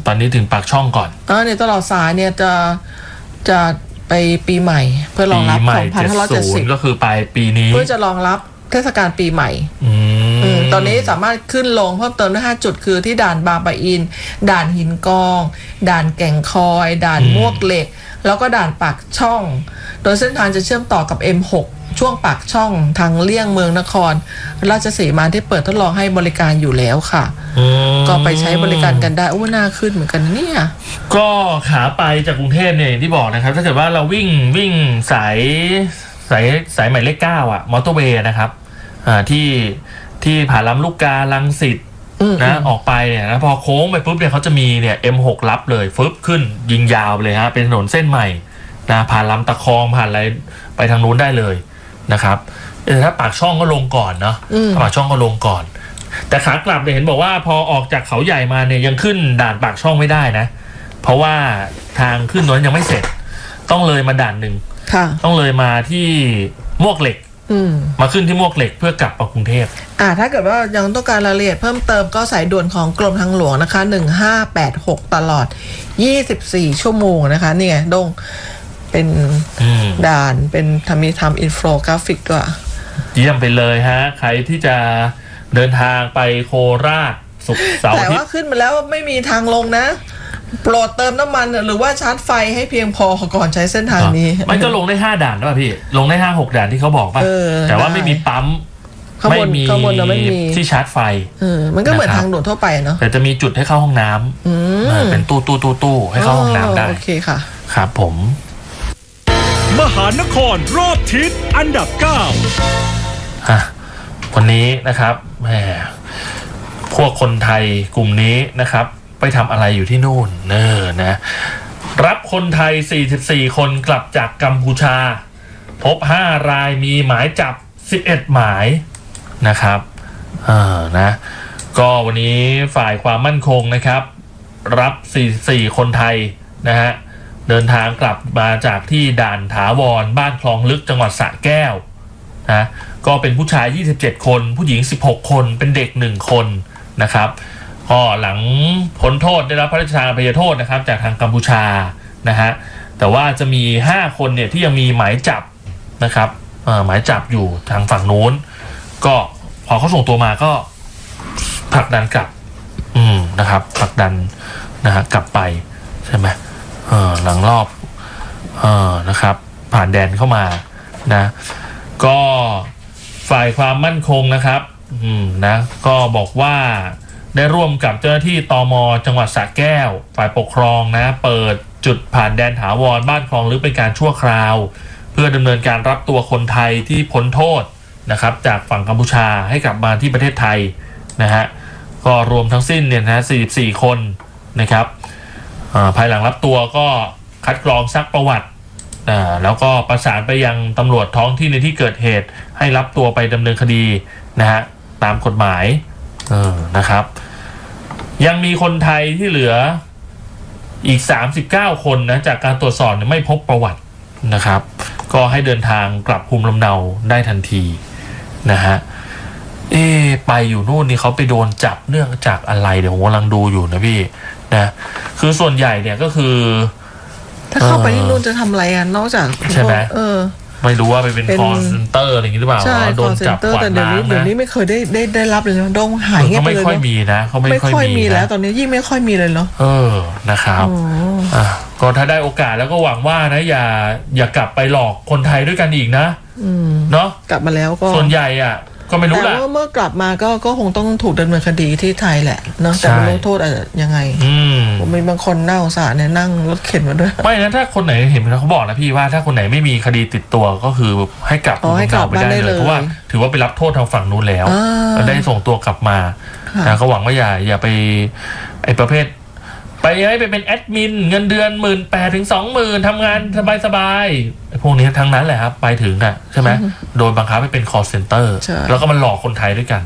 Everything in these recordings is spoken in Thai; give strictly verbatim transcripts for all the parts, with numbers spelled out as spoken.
ตอนนี้ถึงปากช่องก่อนอ่าเนี่ยตลอดสายเนี่ยจะจะไปปีใหม่เพื่อรองรับสองพันห้าร้อยเจ็ดสิบก็คือปลายปีนี้เพื่อจะรองรับเทศกาลปีใหม่ตอนนี้สามารถขึ้นลงเพิ่มเติมได้ห้าจุดคือที่ด่านบางปะอินด่านหินกองด่านแก่งคอยด่านมวกเหล็กแล้วก็ด่านปากช่องโดยเส้นทางจะเชื่อมต่อกับ เอ็ม หก ช่วงปากช่องทางเลี่ยงเมืองนครราชสีมาที่เปิดทดลองให้บริการอยู่แล้วค่ะก็ไปใช้บริการกันได้โอ้น่าขึ้นเหมือนกันเนี่ยก็ขาไปจากกรุงเทพเนี่ยที่บอกนะครับถ้าเกิดว่าเราวิ่งวิ่งสายสายสายหมายเลขเก้าอ่ะมอเตอร์เวย์นะครับอ่าที่ที่ผ่านลำลูกกาลังสิตนะออกไปเนี่ยนะพอโค้งไปปุ๊บเนี่ยเขาจะมีเนี่ย เอ็ม หก รับเลยฟึบขึ้นยิงยาวเลยฮะเป็นถนนเส้นใหม่นะผ่านลำตะคองผ่านอะไรไปทางนู้นได้เลยนะครับแต่ถ้าปากช่องก็ลงก่อนเนาะปากช่องก็ลงก่อนแต่ขากลับเนี่ยเห็นบอกว่าพอออกจากเขาใหญ่มาเนี่ยยังขึ้นด่านปากช่องไม่ได้นะเพราะว่าทางขึ้นนั้นยังไม่เสร็จต้องเลยมาด่านหนึ่งต้องเลยมาที่มวกเหล็กมาขึ้นที่มวกเหล็กเพื่อกลับมากรุงเทพอ่าถ้าเกิดว่ายังต้องการรายละเอียดเพิ่มเติมก็สายด่วนของกรมทางหลวงนะคะหนึ่งห้าแปดหกตลอดยี่สิบสี่ชั่วโมงนะคะนี่ไงดงเป็นด่านเป็นทำมีทำอินโฟกราฟิกด้วยเยี่ยมไปเลยฮะใครที่จะเดินทางไปโคราชศุกร์เสาร์อาทิตย์แต่ว่าขึ้นมาแล้วไม่มีทางลงนะโปรดเติมน้ำมันหรือว่าชาร์จไฟให้เพียงพอก่อนใช้เส้นทางนี้มันก็ลงได้ห้าด่านป่ะพี่ลงได้ห้าหกด่านที่เขาบอกป่ะแต่ว่าไม่มีปั๊มไม่มีที่ชาร์จไฟเออมันก็เหมือนทางด่วนทั่วไปเนาะแต่จะมีจุดให้เข้าห้องน้ำเป็นตู้ตู้ตู้ตู้ให้เข้าห้องน้ำได้โอเคค่ะครับผมมหานครรอบทิศอันดับเก้าอ่ะวันนี้นะครับแหมพวกคนไทยกลุ่มนี้นะครับไปทำอะไรอยู่ที่นู่นเนอนะรับคนไทยสี่สิบสี่คนกลับจากกัมพูชาพบห้ารายมีหมายจับสิบเอ็ดหมายนะครับเออนะก็วันนี้ฝ่ายความมั่นคงนะครับรับสี่สิบสี่คนไทยนะฮะเดินทางกลับมาจากที่ด่านถาวรบ้านคลองลึกจังหวัดสระแก้วนะก็เป็นผู้ชายยี่สิบเจ็ดคนผู้หญิงสิบหกคนเป็นเด็กหนึ่งคนนะครับก็หลังพ้นโทษได้รับพระราชทานอภัยโทษนะครับจากทางกัมพูชานะฮะแต่ว่าจะมีห้าคนเนี่ยที่ยังมีหมายจับนะครับเอ่อหมายจับอยู่ทางฝั่งนู้นก็พอเขาส่งตัวมาก็ผลักดันกลับอืมนะครับผลักดันนะฮะกลับไปใช่ไหมเออหลังรอบเออนะครับผ่านแดนเข้ามานะก็ฝ่ายความมั่นคงนะครับอืมนะก็บอกว่าได้ร่วมกับเจ้าหน้าที่ตม.จังหวัดสระแก้วฝ่ายปกครองนะเปิดจุดผ่านแดนถาวรบ้านคลองลึกเป็นการชั่วคราวเพื่อดำเนินการรับตัวคนไทยที่พ้นโทษนะครับจากฝั่งกัมพูชาให้กลับมาที่ประเทศไทยนะฮะก็รวมทั้งสิ้นเนี่ยนะสี่สิบสี่คนนะครับภายหลังรับตัวก็คัดกรองซักประวัติแล้วก็ประสานไปยังตำรวจท้องที่ในที่เกิดเหตุให้รับตัวไปดำเนินคดีนะฮะตามกฎหมายเออนะครับยังมีคนไทยที่เหลืออีกสามสิบเก้าคนนะจากการตรวจสอบไม่พบประวัตินะครับก็ให้เดินทางกลับภูมิลำเนาได้ทันทีนะฮะเอ๊ะไปอยู่นู่นนี่เขาไปโดนจับเนื่องจากอะไรเดี๋ยวผมกำลังดูอยู่นะพี่นะคือส่วนใหญ่เนี่ยก็คือถ้าเข้าไปที่นู่นจะทำอะไรอ่ะนอกจากใช่ไหมเออไม่รู้ว่าไปเป็นคอร์เซนเตอร์อะไรอย่างนี้หรือเปล่าโดนจับกวาดล้างนะเดี๋ยวนี้ไม่เคยได้ได้ได้รับเลยนะโดนหายเงี้ยไปเลยเขาไม่ค่อยมีนะเขาไม่ค่อยมีแล้วตอนนี้ยิ่งไม่ค่อยมีเลยเนาะเออนะครับอ่ะก็ถ้าได้โอกาสแล้วก็หวังว่านะอย่าอย่ากลับไปหลอกคนไทยด้วยกันอีกนะเนาะกลับมาแล้วก็ส่วนใหญ่อ่ะก็ไม่รู้แหละแต่ว่าเมื่อกลับมาก็ก็คงต้องถูกดำเนินคดีที่ไทยแหละเนาะแต่ไม่รู้โทษอะไรยังไงผมมีบางคนน่าสงสารเนี่ยนั่งรถเข็นมาด้วยไม่นะถ้าคนไหนเห็นเขาบอกนะพี่ว่าถ้าคนไหนไม่มีคดีติดตัวก็คือให้กลับภูมิลำเนาไปได้เลยเพราะว่าถือว่าไปรับโทษทางฝั่งนู้นแล้วได้ส่งตัวกลับมาแต่เขาหวังว่าอย่าอย่าไปไอ้ประเภทไปให้ไปเป็นแอดมินเงินเดือนหมื่นแปดถึงสองหมื่นทำงานสบายๆพวกนี้ทั้งนั้นแหละครับไปถึงอ่ะใช่ไหมโดนบังคับให้เป็น call center แล้วก็มันหลอกคนไทยด้วยกัน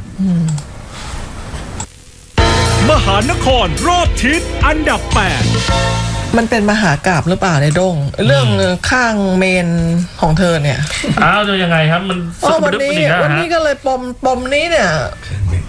มหานครรอบทิศอันดับแปดมันเป็นมหากาพย์หรือเปล่าในดงเรื่องข้างเมนของเธอเนี่ยอ้าวจะยังไงครับมันวันนี้วันนี้ก็เลยปมปมนี้เนี่ย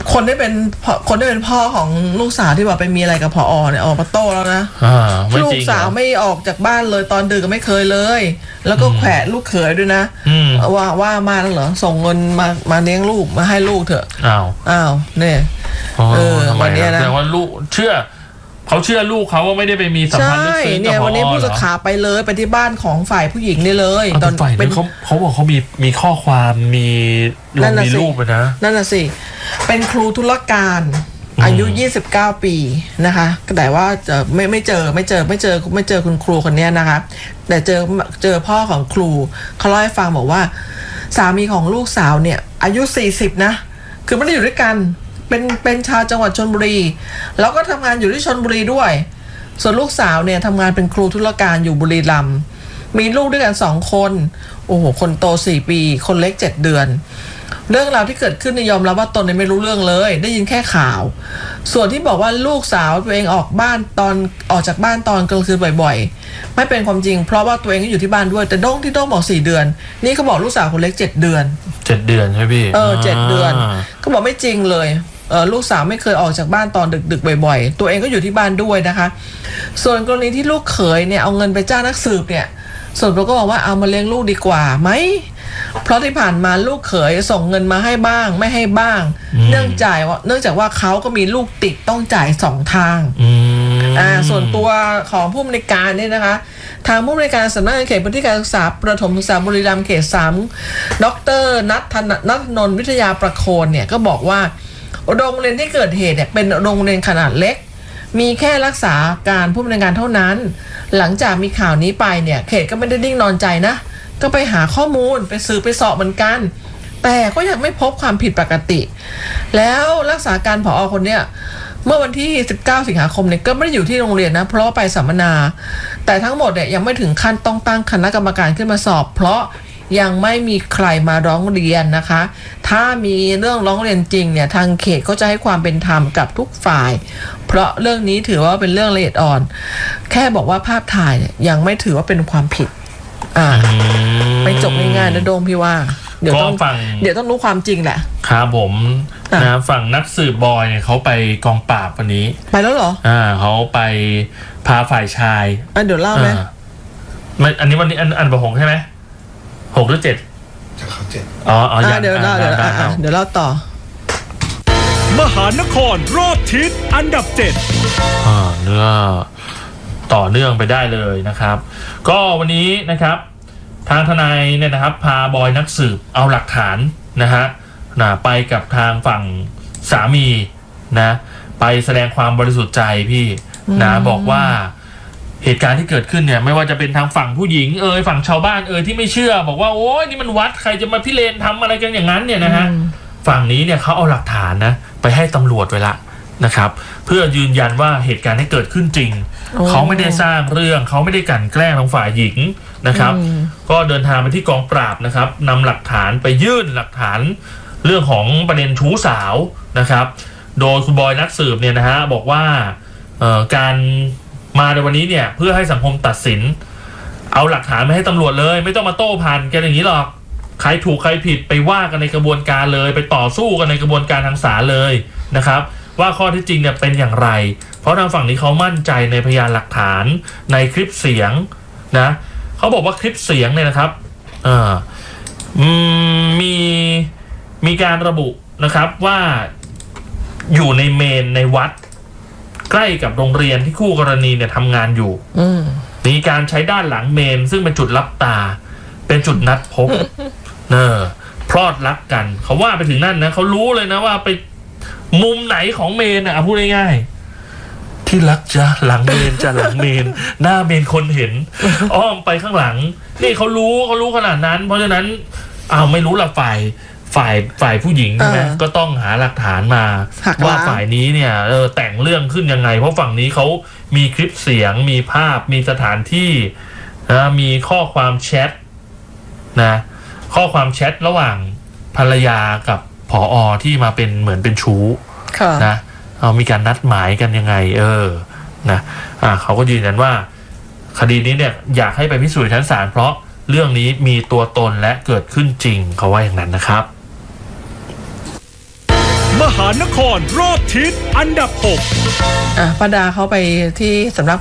คนที่เป็นคนที่เป็นพ่อของลูกสาวที่บอกไปมีอะไรกับผอเนี่ยออกมาโต้แล้วนะลูกสาวไม่ออกจากบ้านเลยตอนดึกก็ไม่เคยเลยแล้วก็แขวะลูกเขยด้วยนะว่าว่ามาแล้วเหรอส่งเงินมามาเลี้ยงลูกมาให้ลูกเถอะอ้าวอ้าวเนี่ยเออวันนี้นะแต่ว่าลูกเชื่อเขาเชื่อลูกเขาว่าไม่ได้ไปมีสัมพันธ์ลึกซึ้งกับพ่อวันนี้ผู้สื่อข่าวไปเลยไปที่บ้านของฝ่ายผู้หญิงนี่เลยตอนฝ่ายเขาเขาบอกเขามีมีข้อความมีลงมีรูปนะนั่นน่ะสิเป็นครูธุรการอายุยี่สิบเก้าปีนะคะแต่ว่าจะไม่ไม่เจอไม่เจอไม่เจอไม่เจอคุณครูคนนี้นะคะแต่เจอเจอพ่อของครูเขาเล่าให้ฟังบอกว่าสามีของลูกสาวเนี่ยอายุสี่สิบนะคือไม่ได้อยู่ด้วยกันเป็นเป็นชาวจังหวัดชลบุรีแล้วก็ทำงานอยู่ที่ชลบุรีด้วยส่วนลูกสาวเนี่ยทำงานเป็นครูธุรการอยู่บุรีรัมย์มีลูกด้วยกันสองคนโอ้โหคนโตสี่ปีคนเล็กเจ็ดเดือนเรื่องราวที่เกิดขึ้นยอมรับว่าตนไม่รู้เรื่องเลยได้ยินแค่ข่าวส่วนที่บอกว่าลูกสาวตัวเองออกบ้านตอนออกจากบ้านตอนกลางคืนบ่อยๆไม่เป็นความจริงเพราะว่าตัวเองก็อยู่ที่บ้านด้วยแต่ด้งที่ด้งบอกสี่เดือนนี่เขาบอกลูกสาวคนเล็กเจ็ดเดือนเจ็ดเดือนใช่พี่เออเจ็ดเดือนเขาบอกไม่จริงเลยเออลูกสาวไม่เคยออกจากบ้านตอนดึกๆบ่อยๆตัวเองก็อยู่ที่บ้านด้วยนะคะส่วนกรณีที่ลูกเขยเนี่ยเอาเงินไปจ้างนักสืบเนี่ยส่วนตัวก็บอกว่าเอามาเลี้ยงลูกดีกว่าไหมเพราะที่ผ่านมาลูกเขยส่งเงินมาให้บ้างไม่ให้บ้างเนื่องจากว่าเนื่องจากว่าเขาก็มีลูกติดต้องจ่ายสองทางอ่าส่วนตัวของผู้อำนวยการเนี่ยนะคะทางผู้อำนวยการสำนักงานเขตพื้นที่การศึกษาประถมศึกษาบุรีรัมย์เขตสามดรนัทนัทนนท์วิทยาประโคนเนี่ยก็บอกว่าโรงเรียนที่เกิดเหตุเนี่ยเป็นโรงเรียนขนาดเล็กมีแค่รักษาการผู้อำนวยการเท่านั้นหลังจากมีข่าวนี้ไปเนี่ยเขตก็ไม่ได้นิ่งนอนใจนะก็ไปหาข้อมูลไปสืบไปสอบเหมือนกันแต่ก็ยังไม่พบความผิดปกติแล้วรักษาการผอ.คนเนี้ยเมื่อวันที่สิบเก้าสิงหาคมเนี่ยก็ไม่ได้อยู่ที่โรงเรียนนะเพราะว่าไปสัมมนาแต่ทั้งหมดเนี่ยยังไม่ถึงขั้นต้องตั้งคณะกรรมการขึ้นมาสอบเพราะยังไม่มีใครมาร้องเรียนนะคะถ้ามีเรื่องร้องเรียนจริงเนี่ยทางเขตก็จะให้ความเป็นธรรมกับทุกฝ่ายเพราะเรื่องนี้ถือว่าเป็นเรื่องละเอียดอ่อนแค่บอกว่าภาพถ่ายเนี่ยยังไม่ถือว่าเป็นความผิดอ่าไม่จบง่ายๆนะโดมพี่ว่าเดี๋ยวต้องเดี๋ยวต้องรู้ความจริงแหละครับผมนะฝั่งนักสืบบอยเนี่ยเขาไปกองปราบวันนี้ไปแล้วเหรออ่าเขาไปพาฝ่ายชายอ่ะเดี๋ยวเล่าไหมไม่อันนี้วันนี้อันอันประหงใช่ไหมหกหรือเจ็ดเจ็ดอ๋ออ๋อเดี๋ยวเล่าเดี๋ยวเดี๋ยวเล่าต่อมหานครรอบทิศอันดับเจ็ดอ่าเนื้อต่อเนื่องไปได้เลยนะครับก็วันนี้นะครับทางทนายเนี่ยนะครับพาบอยนักสืบเอาหลักฐานนะฮะนะไปกับทางฝั่งสามีนะไปแสดงความบริสุทธิ์ใจพี่นะบอกว่าเหตุการณ์ที่เกิดขึ้นเนี่ยไม่ว่าจะเป็นทางฝั่งผู้หญิงเอ่ยฝั่งชาวบ้านเอ่ยที่ไม่เชื่อบอกว่าโอ้ยนี่มันวัดใครจะมาพิเรนทำอะไรกันอย่างนั้นเนี่ยนะฮะฝั่งนี้เนี่ยเขาเอาหลักฐานนะไปให้ตำรวจไว้ละนะครับเพื่อยืนยันว่าเหตุการณ์ที่เกิดขึ้นจริงเขาไม่ได้สร้างเรื่องเขาไม่ได้กลั่นแกล้งทางฝ่ายหญิงนะครับก็เดินทางไปที่กองปราบนะครับนำหลักฐานไปยื่นหลักฐานเรื่องของประเด็นชู้สาวนะครับโดยคุณบอยนักสืบเนี่ยนะฮะบอกว่าการมาในวันนี้เนี่ยเพื่อให้สังคมตัดสินเอาหลักฐานมาให้ตำรวจเลยไม่ต้องมาโต้พันกันอย่างนี้หรอกใครถูกใครผิดไปว่ากันในกระบวนการเลยไปต่อสู้กันในกระบวนการทางศาลเลยนะครับว่าข้อที่จริงเนี่ยเป็นอย่างไรเพราะทางฝั่งนี้เขามั่นใจในพยานหลักฐานในคลิปเสียงนะเขาบอกว่าคลิปเสียงเนี่ยนะครับเอ่อมีมีการระบุนะครับว่าอยู่ในเมนในวัดใกล้กับโรงเรียนที่คู่กรณีเนี่ยทำงานอยู่มีการใช้ด้านหลังเมนซึ่งเป็นจุดลับตาเป็นจุดนัดพบเนอพลอดรักกันเขาว่าไปถึงนั่นนะเขารู้เลยนะว่าไปมุมไหนของเมนอ่ะพูดง่ายๆที่รักจ้ะหลังเมนจ้ะหลังเมนหน้าเมนคนเห็นอ้อมไปข้างหลังนี่เขารู้เขารู้ขนาดนั้นเพราะฉะนั้นอ้าวไม่รู้ละฝ่ายฝ่ายฝ่ายผู้หญิงใช่ไหมก็ต้องหาหลักฐานมาว่าฝ่ายนี้เนี่ยเออแต่งเรื่องขึ้นยังไงเพราะฝั่งนี้เขามีคลิปเสียงมีภาพมีสถานที่นะมีข้อความแชทนะข้อความแชทระหว่างภรรยากับผอ.ที่มาเป็นเหมือนเป็นชู้นะเอามีการนัดหมายกันยังไงเออนะอ่าเขาก็ยืนยันว่าคดีนี้เนี่ยอยากให้ไปพิสูจน์ชั้นศาลเพราะเรื่องนี้มีตัวตนและเกิดขึ้นจริงเขาว่าอย่างนั้นนะครับมหานครรอบทิศอันดับหกอ่ะป้าดาเขาไปที่สำนัก